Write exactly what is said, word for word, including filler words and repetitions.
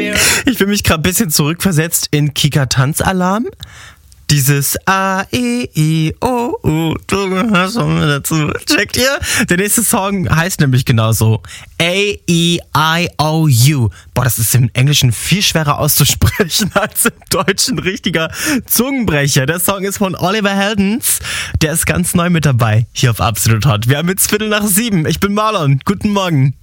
Ich fühle mich gerade ein bisschen zurückversetzt in Kika Tanzalarm. Dieses A, E, I, O, U, du gehörst schon mit dazu. Checkt ihr? Der nächste Song heißt nämlich genauso. A, E, I, O, U. Boah, das ist im Englischen viel schwerer auszusprechen als im Deutschen. Richtiger Zungenbrecher. Der Song ist von Oliver Heldens. Der ist ganz neu mit dabei hier auf Absolut Hot. Wir haben jetzt Viertel nach sieben. Ich bin Marlon. Guten Morgen.